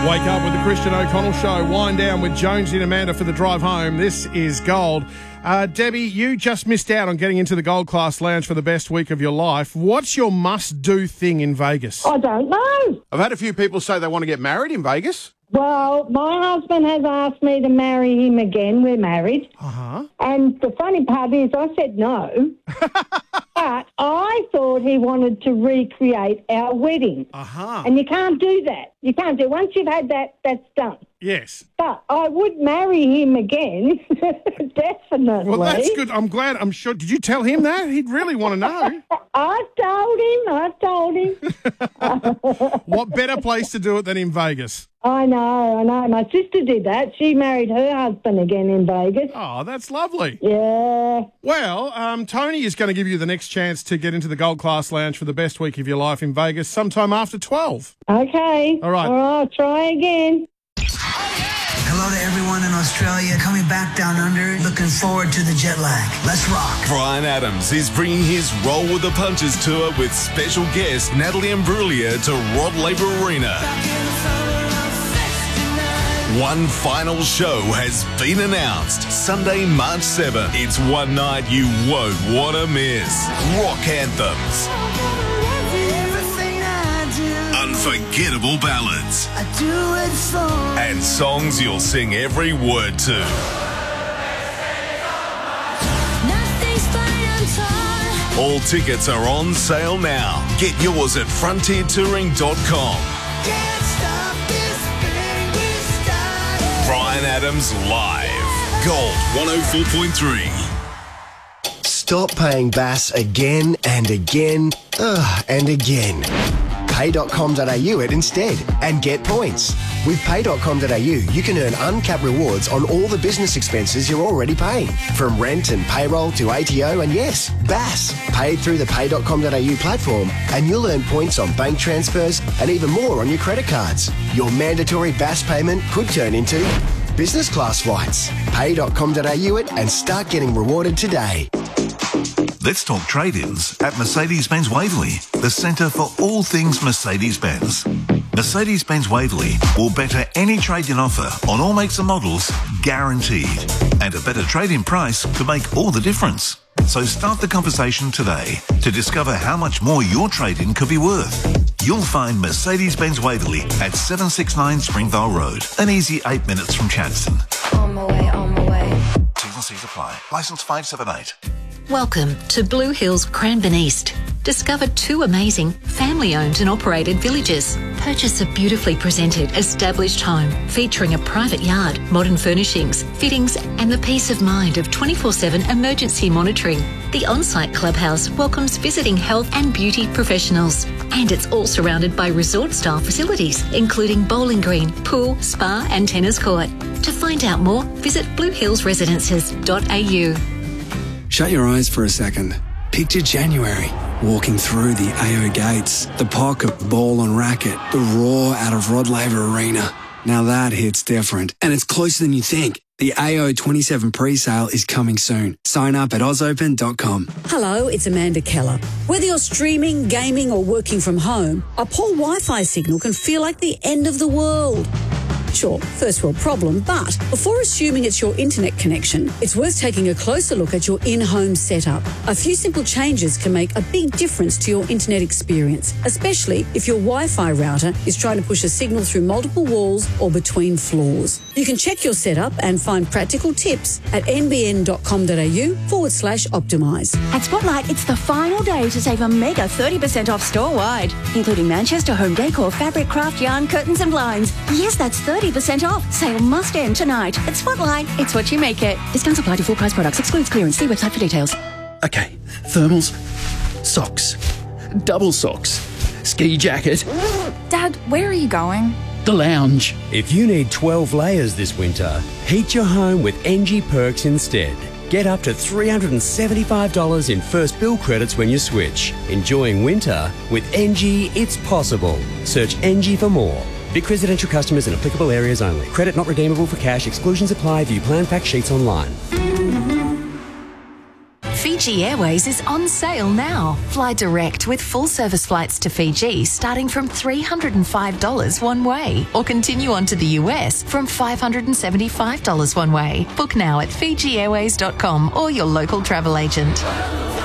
Wake up with the Christian O'Connell Show. Wind down with Jonesy and Amanda for the drive home. This is Gold. Debbie, you just missed out on getting into the Gold Class Lounge for the best week of your life. What's your must-do thing in Vegas? I don't know. I've had a few people say they want to get married in Vegas. Well, my husband has asked me to marry him again. We're married. Uh-huh. And the funny part is I said no. But I thought he wanted to recreate our wedding. Uh-huh. And you can't do that. You can't do it. Once you've had that, that's done. Yes. But I would marry him again, definitely. Well, that's good. I'm glad. I'm sure. Did you tell him that? He'd really want to know. I've told him. What better place to do it than in Vegas? I know. My sister did that. She married her husband again in Vegas. Oh, that's lovely. Yeah. Well, Tony is going to give you the next chance to get into the Gold Class Lounge for the best week of your life in Vegas sometime after 12. Okay. All right. All right, I'll try again. Hello to everyone in Australia coming back down under. Looking forward to the jet lag. Let's rock. Bryan Adams is bringing his Roll with the Punches tour with special guest Natalie Imbruglia to Rod Laver Arena. One final show has been announced. Sunday, March 7th. It's one night you won't want to miss. Rock anthems. Unforgettable ballads. I do it for. And songs you'll sing every word to. All tickets are on sale now. Get yours at frontiertouring.com. Bryan Adams live. Gold 104.3. Stop paying BAS again and again and again. Pay.com.au it instead and get points. With Pay.com.au, you can earn uncapped rewards on all the business expenses you're already paying. From rent and payroll to ATO and yes, BAS. Paid through the Pay.com.au platform and you'll earn points on bank transfers and even more on your credit cards. Your mandatory BAS payment could turn into business class flights. Pay.com.au it and start getting rewarded today. Let's talk trade-ins at Mercedes-Benz Waverley, the centre for all things Mercedes-Benz. Mercedes-Benz Waverley will better any trade-in offer on all makes and models, guaranteed. And a better trade-in price could make all the difference. So start the conversation today to discover how much more your trade-in could be worth. You'll find Mercedes-Benz Waverley at 769 Springvale Road, an easy 8 minutes from Chadstone. On my way. T's and C's apply. Licence 578. Welcome to Blue Hills Cranbourne East. Discover two amazing family-owned and operated villages. Purchase a beautifully presented, established home featuring a private yard, modern furnishings, fittings and the peace of mind of 24/7 emergency monitoring. The on-site clubhouse welcomes visiting health and beauty professionals. And it's all surrounded by resort-style facilities, including bowling green, pool, spa and tennis court. To find out more, visit bluehillsresidences.au. Shut your eyes for a second. Picture January, walking through the AO gates, the pocket ball and racket, the roar out of Rod Laver Arena. Now that hits different, and it's closer than you think. The AO 27 pre-sale is coming soon. Sign up at ozopen.com. Hello, it's Amanda Keller. Whether you're streaming, gaming or working from home, a poor Wi-Fi signal can feel like the end of the world. Sure, first world problem, but before assuming it's your internet connection, it's worth taking a closer look at your in-home setup. A few simple changes can make a big difference to your internet experience, especially if your Wi-Fi router is trying to push a signal through multiple walls or between floors. You can check your setup and find practical tips at nbn.com.au/optimise. At Spotlight, it's the final day to save a mega 30% off store-wide, including Manchester home decor, fabric, craft, yarn, curtains and blinds. Yes, that's 30% off. Sale must end tonight. At Spotlight, it's what you make it. Discounts apply to full price products. Excludes clearance. See website for details. Okay, thermals, socks, double socks, ski jacket. Dad, where are you going? The lounge. If you need 12 layers this winter, heat your home with NG Perks instead. Get up to $375 in first bill credits when you switch. Enjoying winter with NG, it's possible. Search NG for more. Vic residential customers in applicable areas only. Credit not redeemable for cash. Exclusions apply. View plan fact sheets online. Fiji Airways is on sale now. Fly direct with full service flights to Fiji starting from $305 one way, or continue on to the US from $575 one way. Book now at FijiAirways.com or your local travel agent.